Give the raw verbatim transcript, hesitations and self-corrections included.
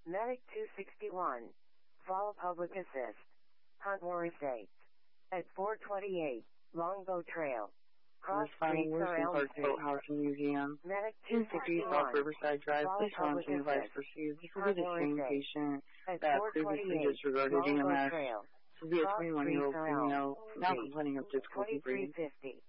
Medic two sixty-one. Fall Public Assist. Huntmore Estates. At four twenty-eight, Longbow Trail. Cross Creek or Elm Street. Housing Museum. Medic two two sixty sixty-one. South Riverside Drive. Fall Please Public contact advice Assist. received. This will be the Huntmore same Estates. patient At that four previously twenty-eight, disregarded E M Longbow S. Trail. This will be a Cross twenty-one-year-old Creek or Elm female now Street. complaining of difficulty twenty-three breathing. fifty.